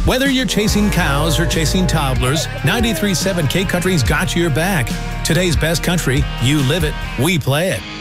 Whether you're chasing cows or chasing toddlers, 93.7 K Country's got your back. Today's best country, you live it, we play it.